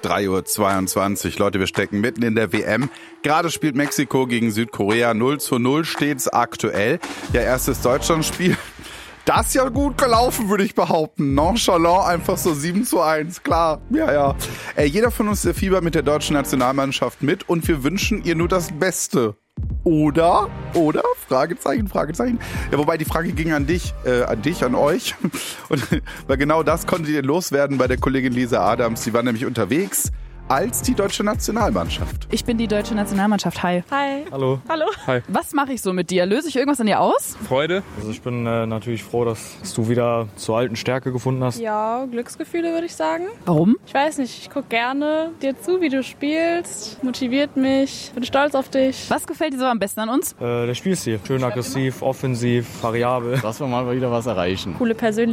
3:22 Uhr. Leute, wir stecken mitten in der WM. Gerade spielt Mexiko gegen Südkorea. 0:0 steht's aktuell. Ja, erstes Deutschlandspiel. Das ist ja gut gelaufen, würde ich behaupten. Nonchalant, einfach so 7:1, klar. Ja. Jeder von uns fiebert mit der deutschen Nationalmannschaft mit und wir wünschen ihr nur das Beste. Oder? Fragezeichen. Ja, wobei die Frage ging an dich, an euch. Und weil genau das konntet ihr loswerden bei der Kollegin Lisa Adams. Sie war nämlich unterwegs als die deutsche Nationalmannschaft. Ich bin die deutsche Nationalmannschaft. Hi. Hi. Hallo. Hi. Was mache ich so mit dir? Löse ich irgendwas an dir aus? Freude. Also ich bin natürlich froh, dass du wieder zur alten Stärke gefunden hast. Ja, Glücksgefühle würde ich sagen. Warum? Ich weiß nicht, ich gucke gerne dir zu, wie du spielst. Motiviert mich, bin stolz auf dich. Was gefällt dir so am besten an uns? Der Spielstil. Schön aggressiv, offensiv, variabel. Dass wir mal wieder was erreichen. Coole Persönlichkeit.